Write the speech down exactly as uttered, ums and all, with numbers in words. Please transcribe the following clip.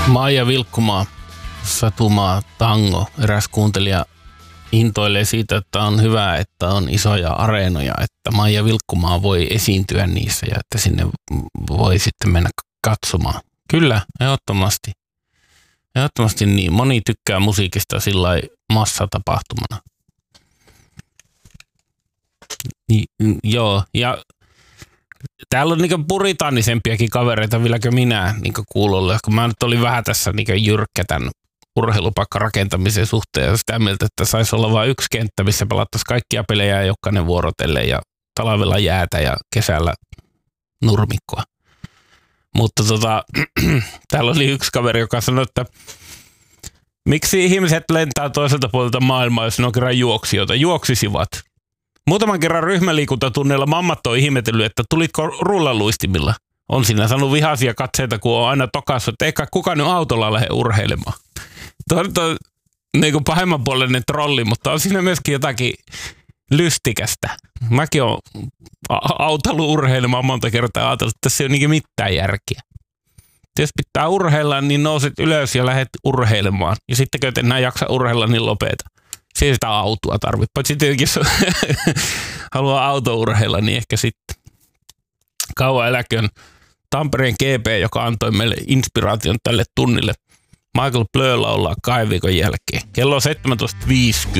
Maija Vilkkumaa, Satumaa tango. Eräs kuuntelija intoilee siitä, että on hyvä, että on isoja areenoja, että Maija Vilkkumaa voi esiintyä niissä ja että sinne voi sitten mennä katsomaan. Kyllä, ehdottomasti. Ehdottomasti niin. Moni tykkää musiikista sillai massatapahtumana. Joo, ja täällä on niinku puritanisempiakin kavereita vieläkö minä niinku kuulolla, kun mä nyt olin vähän tässä niinku jyrkkä tämän urheilupaikkarakentamisen suhteen ja sitä mieltä, että saisi olla vain yksi kenttä, missä pelattaisiin kaikkia pelejä jokainen vuorotellen ja talvella jäätä ja kesällä nurmikkoa. Mutta tota, täällä oli yksi kaveri, joka sanoi, että miksi ihmiset lentää toiselta puolelta maailmaa, jos ne on kerran juoksijoita, juoksisivat. Muutaman kerran ryhmäliikuntatunneilla mammat on ihmetellyt, että tulitko rullaluistimilla. On siinä saanut vihaisia katseita, kun on aina tokassa, että eikä kukaan nyt autolla lähde urheilemaan. Tuo on niin kuin pahemmanpuolinen trolli, mutta on siinä myöskin jotakin lystikästä. Mäkin olen autollut urheilemaan monta kertaa ja ajatellut, että tässä ei ole niin mitään järkeä. Jos pitää urheilla, niin nouset ylös ja lähdet urheilemaan. Ja sitten kun et enää jaksa urheilla, niin lopeta. Se ei sitä autoa tarvitse. Paitsi tietenkin, jos haluaa autourheilla, niin ehkä sitten. Kauan eläköön Tampereen G P, joka antoi meille inspiraation tälle tunnille. Michael Blur laulaa kahden viikon jälkeen. Kello on seitsemäntoista viisikymmentä.